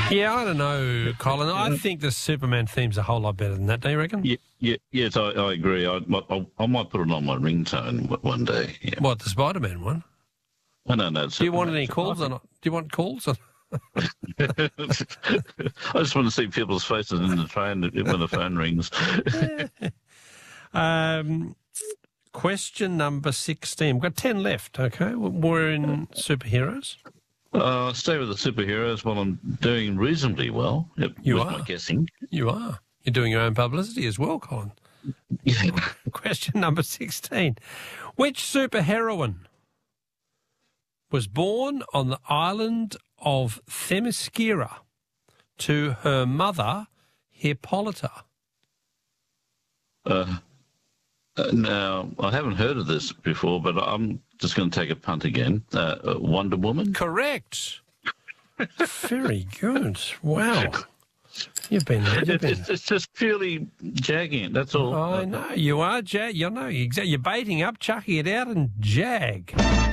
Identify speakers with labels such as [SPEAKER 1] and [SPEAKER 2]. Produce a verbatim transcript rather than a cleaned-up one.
[SPEAKER 1] Yeah, I don't know, Colin. I think the Superman theme's a whole lot better than that, don't you reckon?
[SPEAKER 2] Yeah, yeah, yes, I, I agree. I, I, I might put it on my ringtone one day. Yeah.
[SPEAKER 1] What, the Spider-Man one?
[SPEAKER 2] I don't know.
[SPEAKER 1] Do you want any calls or not? Do you want calls? Or...
[SPEAKER 2] I just want to see people's faces in the train when the phone rings.
[SPEAKER 1] um, question number sixteen. We've got ten left, okay? We're in superheroes.
[SPEAKER 2] Uh, stay with the superheroes while I'm doing reasonably well.
[SPEAKER 1] You
[SPEAKER 2] with
[SPEAKER 1] are.
[SPEAKER 2] my guessing.
[SPEAKER 1] You are. You're doing your own publicity as well, Colin.
[SPEAKER 2] Yeah.
[SPEAKER 1] Question number sixteen. Which superheroine was born on the island of Themyscira to her mother, Hippolyta?
[SPEAKER 2] Uh, uh, now, I haven't heard of this before, but I'm just going to take a punt again. Uh, uh, Wonder Woman?
[SPEAKER 1] Correct. Very good. Wow. You've been... You've
[SPEAKER 2] It,
[SPEAKER 1] been...
[SPEAKER 2] it's, it's just purely jagging it, that's all.
[SPEAKER 1] I know. You are, Jag. You know, exactly. You're baiting up, chucking it out and jag.